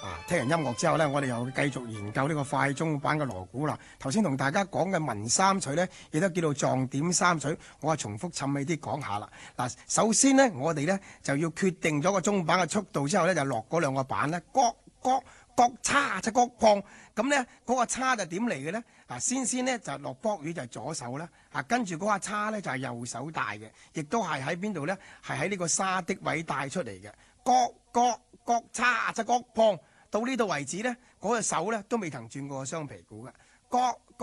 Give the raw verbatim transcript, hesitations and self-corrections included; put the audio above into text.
啊，聽完音樂之後呢，我哋又繼續研究呢個快中版嘅鑼鼓啦。頭先同大家講嘅文三取呢，亦都叫做撞點三取。我啊重複沉氣啲講下啦。嗱，首先呢，我哋呢就要決定咗個中板嘅速度之後呢，就落嗰兩個板呢，各各各叉即各碰。咁呢，嗰、那個叉就點嚟嘅呢？嗱，先先呢就落卜魚就係左手啦。啊，跟住嗰個叉呢就係右手帶嘅，亦都係喺邊度呢？係喺呢個沙的位帶出嚟嘅。各各各叉即各碰。到呢度為止呢，嗰、那個手呢都未曾轉過雙皮鼓嘅。各